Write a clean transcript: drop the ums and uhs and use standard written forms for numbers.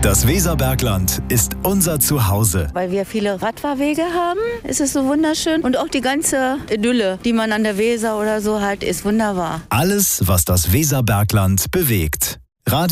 Das Weserbergland ist unser Zuhause. Weil wir viele Radfahrwege haben, ist es so wunderschön. Und auch die ganze Idylle, die man an der Weser oder so hat, ist wunderbar. Alles, was das Weserbergland bewegt.